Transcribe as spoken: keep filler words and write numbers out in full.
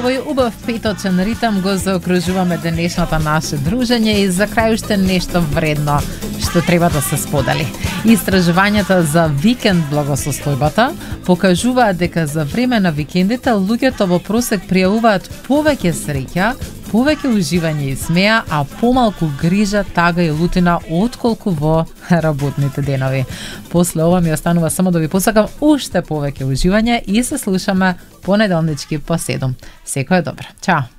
овој убав петочен ритам го заокружуваме денешното наше дружење и за крај уште нешто вредно што треба да се сподели. Истражувањата за викенд благосостојбата покажуваат дека за време на викендите луѓето во просек пријавуваат повеќе среќа, повеќе уживање и смеа, а помалку грижа, тага и лутина отколку во работните денови. После ова ми останува само да ви посакам уште повеќе уживање и се слушаме понеделнички по седум. Секој е добро. Чао!